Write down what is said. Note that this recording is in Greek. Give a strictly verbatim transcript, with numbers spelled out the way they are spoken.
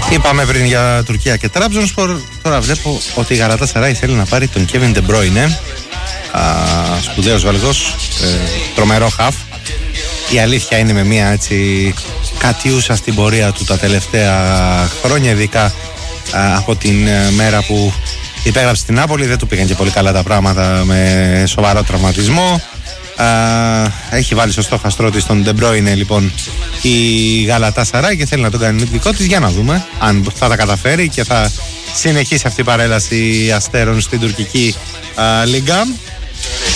Είπαμε πριν για Τουρκία και Τραμπζονσπορ. Τώρα βλέπω ότι η Γαλατάσαράι θέλει να πάρει τον Κέβιν Ντε Μπρόινε, σπουδαίος Βέλγος, ε, τρομερό χαφ. Η αλήθεια είναι, με μια έτσι κατιούσα στην πορεία του τα τελευταία χρόνια, ειδικά α, από την ε, μέρα που υπέγραψε στην Νάπολη, δεν του πήγαν και πολύ καλά τα πράγματα, με σοβαρό τραυματισμό. Α, έχει βάλει στο στόχαστρό της τον Ντε Μπρόινε λοιπόν η Γαλατάσαράι και θέλει να τον κάνει δικό της. Για να δούμε αν θα τα καταφέρει και θα συνεχίσει αυτή η παρέλαση αστέρων στην τουρκική α, Λίγκα.